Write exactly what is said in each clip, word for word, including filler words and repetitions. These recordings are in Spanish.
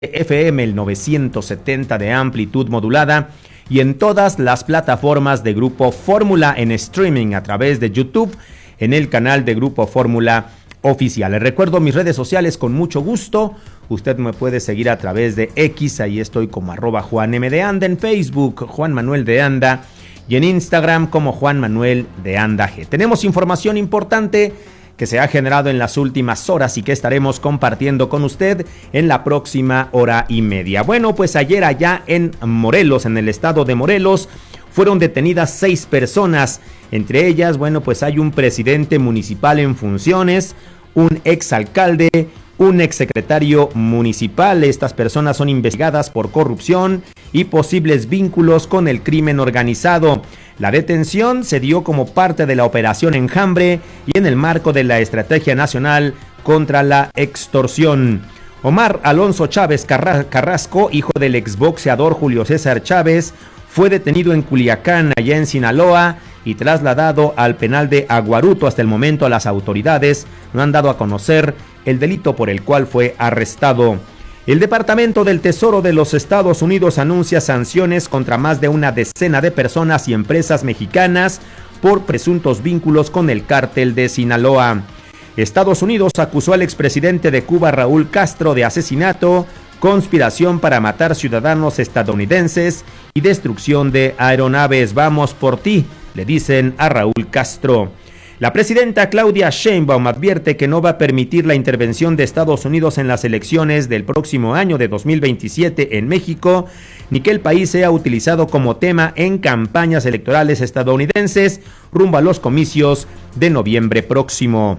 F M, el novecientos setenta de amplitud modulada, y en todas las plataformas de Grupo Fórmula en streaming a través de YouTube en el canal de Grupo Fórmula Oficial. Les recuerdo mis redes sociales con mucho gusto. Usted me puede seguir a través de X, ahí estoy como arroba Juan M de Anda, en Facebook Juan Manuel de Anda y en Instagram como Juan Manuel de Anda G. Tenemos información importante que se ha generado en las últimas horas y que estaremos compartiendo con usted en la próxima hora y media. Bueno, pues ayer allá en Morelos, en el estado de Morelos, fueron detenidas seis personas. Entre ellas, bueno, pues hay un presidente municipal en funciones, un exalcalde, un exsecretario municipal. Estas personas son investigadas por corrupción y posibles vínculos con el crimen organizado. La detención se dio como parte de la Operación Enjambre y en el marco de la Estrategia Nacional contra la Extorsión. Omar Alonso Chávez Carrasco, hijo del exboxeador Julio César Chávez, fue detenido en Culiacán, allá en Sinaloa, y trasladado al penal de Aguaruto. Hasta el momento las autoridades no han dado a conocer el delito por el cual fue arrestado. El Departamento del Tesoro de los Estados Unidos anuncia sanciones contra más de una decena de personas y empresas mexicanas por presuntos vínculos con el cártel de Sinaloa. Estados Unidos acusó al expresidente de Cuba, Raúl Castro, de asesinato, conspiración para matar ciudadanos estadounidenses y destrucción de aeronaves. Vamos por ti, le dicen a Raúl Castro. La presidenta Claudia Sheinbaum advierte que no va a permitir la intervención de Estados Unidos en las elecciones del próximo año de dos mil veintisiete en México, ni que el país sea utilizado como tema en campañas electorales estadounidenses rumbo a los comicios de noviembre próximo.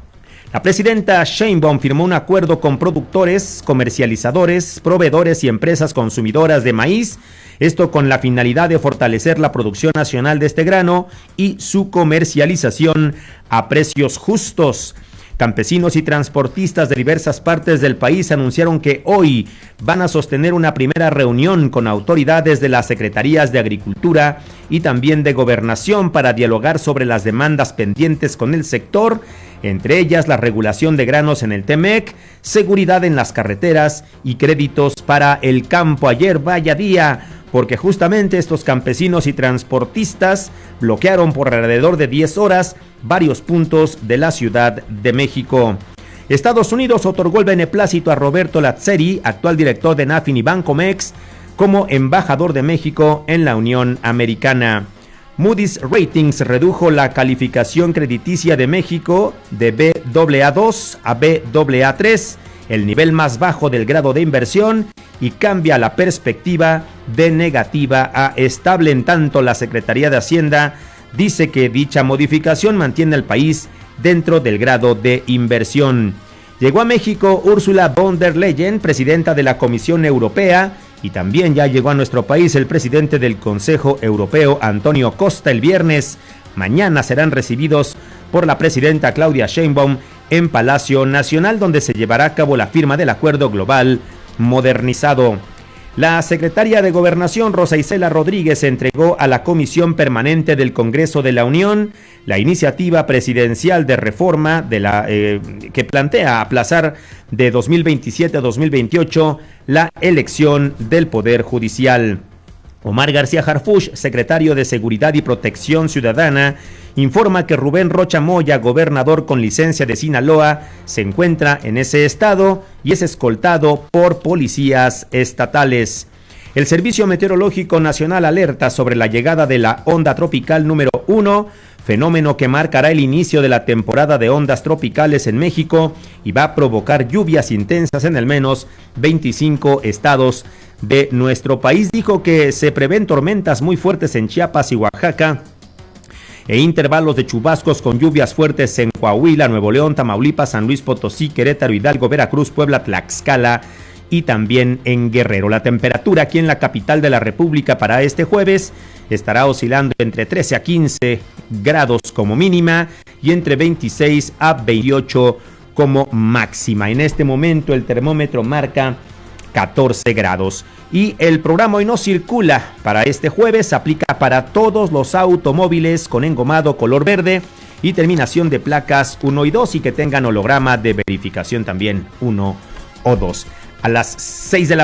La presidenta Sheinbaum firmó un acuerdo con productores, comercializadores, proveedores y empresas consumidoras de maíz, esto con la finalidad de fortalecer la producción nacional de este grano y su comercialización a precios justos. Campesinos y transportistas de diversas partes del país anunciaron que hoy van a sostener una primera reunión con autoridades de las Secretarías de Agricultura y también de Gobernación para dialogar sobre las demandas pendientes con el sector, entre ellas la regulación de granos en el Temec, seguridad en las carreteras y créditos para el campo. Ayer vaya día, porque justamente estos campesinos y transportistas bloquearon por alrededor de diez horas varios puntos de la Ciudad de México. Estados Unidos otorgó el beneplácito a Roberto Lazzeri, actual director de NAFIN y Bancomex, como embajador de México en la Unión Americana. Moody's Ratings redujo la calificación crediticia de México de B A A dos a B A A tres, el nivel más bajo del grado de inversión, y cambia la perspectiva de negativa a estable. En tanto, la Secretaría de Hacienda dice que dicha modificación mantiene al país dentro del grado de inversión. Llegó a México Ursula von der Leyen, presidenta de la Comisión Europea, y también ya llegó a nuestro país el presidente del Consejo Europeo, Antonio Costa, el viernes. Mañana serán recibidos por la presidenta Claudia Sheinbaum en Palacio Nacional, donde se llevará a cabo la firma del Acuerdo Global Modernizado. La secretaria de Gobernación, Rosa Isela Rodríguez, entregó a la Comisión Permanente del Congreso de la Unión la iniciativa presidencial de reforma de la eh, que plantea aplazar de dos mil veintisiete a dos mil veintiocho la elección del Poder Judicial. Omar García Harfuch, secretario de Seguridad y Protección Ciudadana, informa que Rubén Rocha Moya, gobernador con licencia de Sinaloa, se encuentra en ese estado y es escoltado por policías estatales. El Servicio Meteorológico Nacional alerta sobre la llegada de la onda tropical número uno, fenómeno que marcará el inicio de la temporada de ondas tropicales en México y va a provocar lluvias intensas en al menos veinticinco estados de nuestro país. Dijo que se prevén tormentas muy fuertes en Chiapas y Oaxaca e intervalos de chubascos con lluvias fuertes en Coahuila, Nuevo León, Tamaulipas, San Luis Potosí, Querétaro, Hidalgo, Veracruz, Puebla, Tlaxcala y también en Guerrero. La temperatura aquí en la capital de la República para este jueves estará oscilando entre trece a quince grados como mínima y entre veintiséis a veintiocho como máxima. En este momento el termómetro marca catorce grados. Y el programa Hoy No Circula para este jueves aplica para todos los automóviles con engomado color verde y terminación de placas uno y dos y que tengan holograma de verificación también uno o dos. a las seis de la